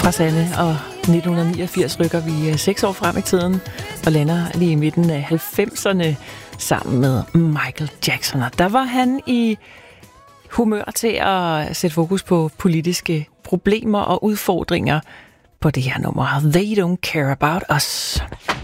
Fra Sanne og 1989 rykker vi 6 år frem i tiden og lander lige i midten af 90'erne sammen med Michael Jackson. Og der var han i humør til at sætte fokus på politiske problemer og udfordringer på det her nummer. They Don't Care About Us.